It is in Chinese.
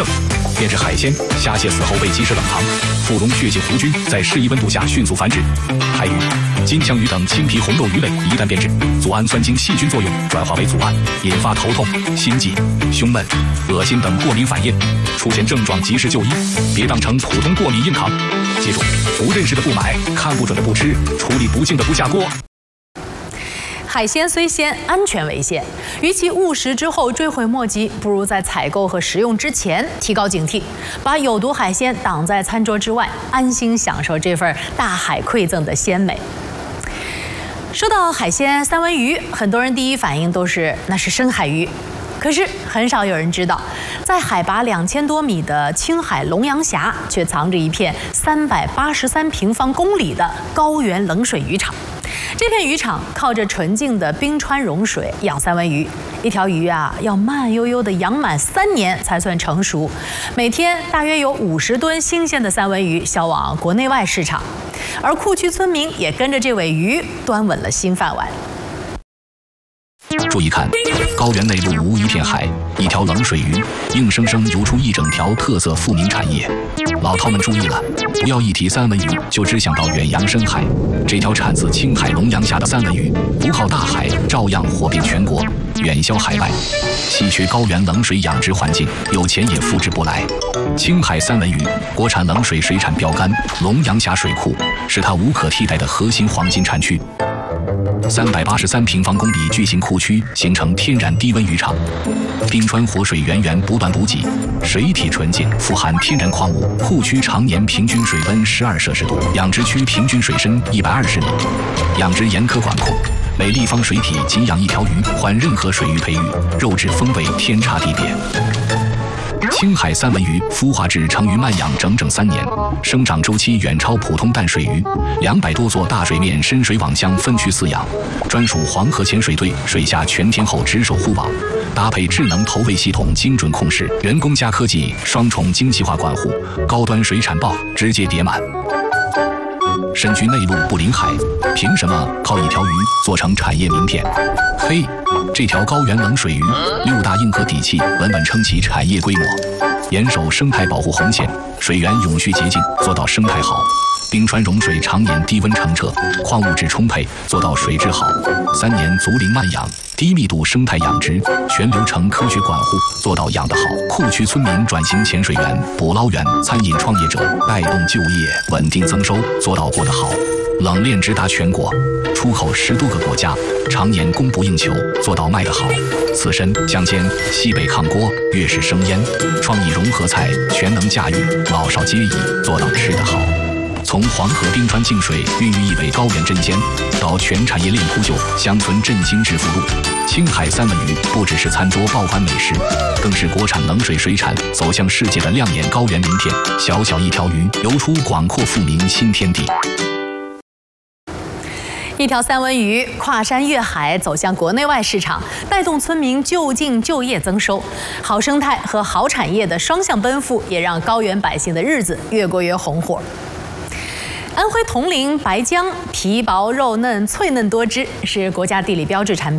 症。变质海鲜、虾蟹死后被及时冷藏，富容血性弧菌在适宜温度下迅速繁殖。海鱼、金枪鱼等青皮红肉鱼类一旦变质，组氨酸经细菌作用转化为组胺，引发头痛、心悸、胸闷、恶心等过敏反应。出现症状及时就医，别当成普通过敏硬扛。记住，不认识的不买，看不准的不吃，处理不净的不下锅。 海鲜虽鲜，安全为先。与其误食之后追悔莫及，不如在采购和食用之前提高警惕，把有毒海鲜挡在餐桌之外，安心享受这份大海馈赠的鲜美。说到海鲜三文鱼，很多人第一反应都是那是深海鱼。可是很少有人知道，在海拔2000多米的青海龙阳峡，却藏着一片383平方公里的高原冷水渔场。这片渔场靠着纯净的冰川融水养三文鱼，一条鱼要慢悠悠地养满3年才算成熟。每天大约有50吨新鲜的三文鱼销往国内外市场，而库区村民也跟着这尾鱼端稳了新饭碗。 注意看，高原内陆无一片海，一条冷水鱼硬生生游出一整条特色富民产业。老饕们注意了，不要一提三文鱼就只想到远洋深海。这条产自青海龙阳峡的三文鱼，不靠大海照样火遍全国，远销海外。稀缺高原冷水养殖环境，有钱也复制不来。青海三文鱼国产冷水水产标杆龙阳峡水库，是它无可替代的核心黄金产区。383平方公里巨型库区形成天然低温渔场，冰川活水源源不断补给，水体纯净，富含天然矿物。库区常年平均水温12摄氏度，养殖区平均水深120米，养殖严苛管控。每立方水体仅养1条鱼，换任何水域培育，肉质风味天差地别。青海三文鱼孵化至成鱼慢养整整3年，生长周期远超普通淡水鱼，200多座大水面深水网箱分区饲养，专属黄河潜水队水下全天候值守护网，搭配智能投喂系统精准控制，人工加科技双重精细化管护，高端水产报直接叠满。身居内陆不临海，凭什么靠一条鱼做成产业名片？嘿，这条高原冷水鱼6大硬核底气稳稳撑起产业规模，严守生态保护红线，水源永续洁净，做到生态好。冰川融水常年低温澄澈，矿物质充沛，做到水质好。3年足龄慢养，低密度生态养殖，全流程科学管护，做到养得好。库区村民转型潜水员、捕捞员、餐饮创业者，带动就业，稳定增收，做到过得好。冷链直达全国，出口10多个国家，常年供不应求，做到卖得好。刺身、江煎、西北炕锅、粤式生腌，创意融合菜全能驾驭，老少皆宜，做到吃得好。从黄河冰川净水孕育一尾高原真鲜，到全产业链铺就乡村振兴致富路，青海三文鱼不只是餐桌爆款美食，更是国产冷水水产走向世界的亮眼高原名片。小小一条鱼，游出广阔富民新天地。 一条三文鱼跨山越海走向国内外市场，带动村民就近就业增收。好生态和好产业的双向奔赴，也让高原百姓的日子越过越红火。安徽铜陵白姜皮薄肉嫩、脆嫩多汁，是国家地理标志产品。